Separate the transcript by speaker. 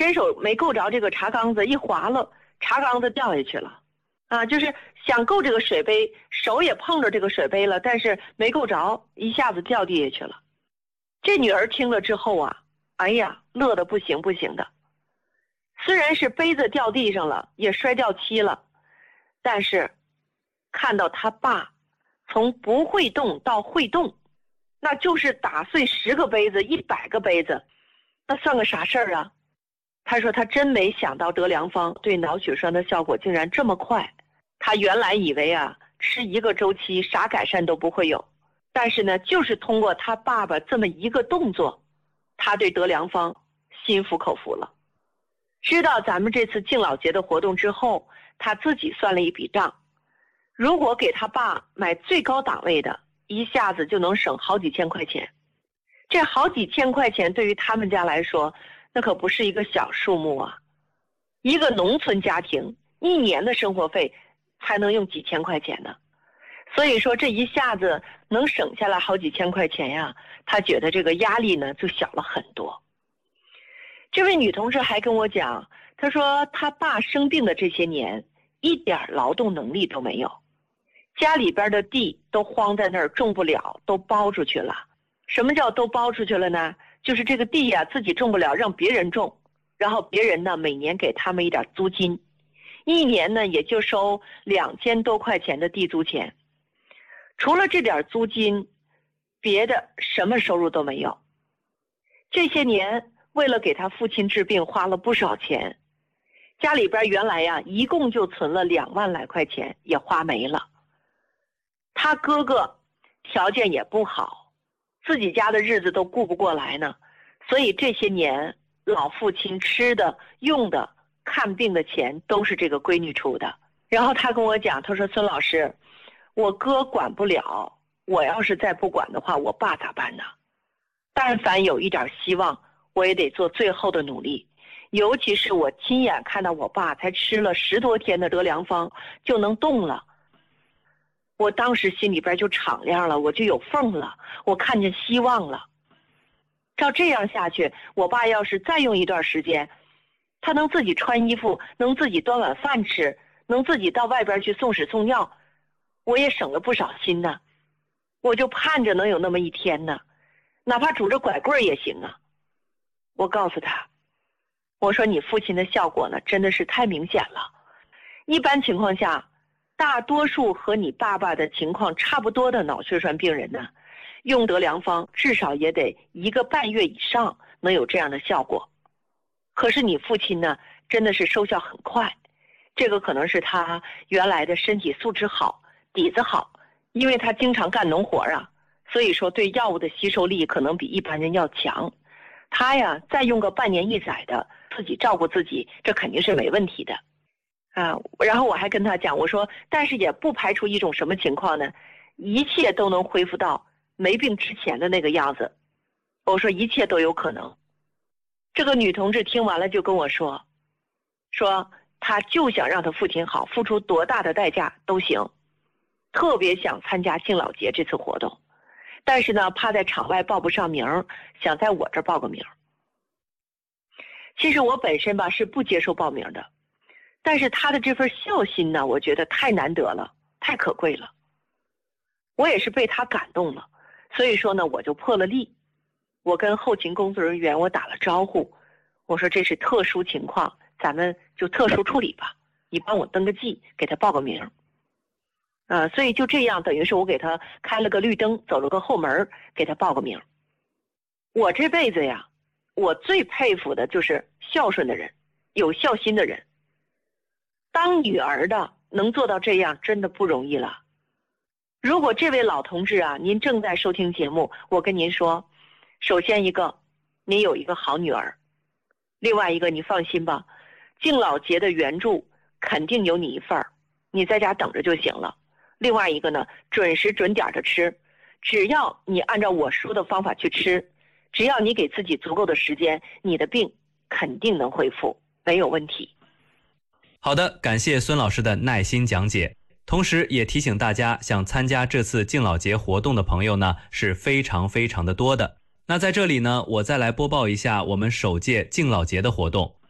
Speaker 1: 伸手没够着这个茶缸子，一滑了，茶缸子掉下去了。就是想够这个水杯，手也碰着这个水杯了，但是没够着，一下子掉地下去了。这女儿听了之后啊，哎呀，乐得不行不行的。虽然是杯子掉地上了，也摔掉漆了，但是看到他爸从不会动到会动，那就是打碎10个杯子100个杯子，那算个啥事儿啊？他说他真没想到德良方对脑血栓的效果竟然这么快。他原来以为啊，吃1个周期啥改善都不会有，但是呢，就是通过他爸爸这么一个动作，他对德良方心服口服了。知道咱们这次敬老节的活动之后，他自己算了一笔账，如果给他爸买最高档位的，一下子就能省好几千块钱。这好几千块钱对于他们家来说，那可不是一个小数目啊。一个农村家庭1年的生活费才能用几千块钱呢，所以说这一下子能省下来好几千块钱呀，他觉得这个压力呢就小了很多。这位女同志还跟我讲，她说她爸生病的这些年一点劳动能力都没有，家里边的地都荒在那儿种不了，都包出去了。什么叫都包出去了呢？就是这个地呀，自己种不了，让别人种，然后别人呢每年给他们一点租金，一年呢也就收2000多块钱的地租钱，除了这点租金，别的什么收入都没有。这些年为了给他父亲治病花了不少钱，家里边原来呀一共就存了2万来块钱，也花没了。他哥哥条件也不好，自己家的日子都顾不过来呢，所以这些年老父亲吃的用的看病的钱都是这个闺女出的。然后他跟我讲，他说孙老师，我哥管不了，我要是再不管的话，我爸咋办呢？但凡有一点希望，我也得做最后的努力。尤其是我亲眼看到我爸才吃了10多天的德良方就能动了，我当时心里边就敞亮了，我就有缝了，我看见希望了。照这样下去，我爸要是再用一段时间，他能自己穿衣服，能自己端碗饭吃，能自己到外边去送屎送尿，我也省了不少心呢。我就盼着能有那么一天呢，哪怕拄着拐棍也行啊。我告诉他，我说你父亲的效果呢真的是太明显了。一般情况下，大多数和你爸爸的情况差不多的脑血栓病人呢，用德良方至少也得1个半月以上能有这样的效果。可是你父亲呢，真的是收效很快，这个可能是他原来的身体素质好，底子好，因为他经常干农活啊，所以说对药物的吸收力可能比一般人要强。他呀，再用个半年1载的，自己照顾自己，这肯定是没问题的。然后我还跟他讲，我说，但是也不排除一种什么情况呢？一切都能恢复到没病之前的那个样子。我说一切都有可能。这个女同志听完了就跟我说她就想让她父亲好，付出多大的代价都行，特别想参加敬老节这次活动，但是呢，怕在场外报不上名，想在我这儿报个名。其实我本身吧是不接受报名的，但是他的这份孝心呢，我觉得太难得了，太可贵了。我也是被他感动了，所以说呢，我就破了例。我跟后勤工作人员我打了招呼，我说这是特殊情况，咱们就特殊处理吧，你帮我登个记，给他报个名。所以就这样，等于是我给他开了个绿灯，走了个后门，给他报个名。我这辈子呀，我最佩服的就是孝顺的人，有孝心的人。当女儿的能做到这样，真的不容易了。如果这位老同志啊，您正在收听节目，我跟您说，首先一个，你有一个好女儿；另外一个，你放心吧，敬老节的援助肯定有你一份儿，你在家等着就行了。另外一个呢，准时准点的吃，只要你按照我说的方法去吃，只要你给自己足够的时间，你的病肯定能恢复，没有问题。
Speaker 2: 好的，感谢孙老师的耐心讲解。同时也提醒大家，想参加这次敬老节活动的朋友呢，是非常非常的多的。那在这里呢，我再来播报一下我们首届敬老节的活动。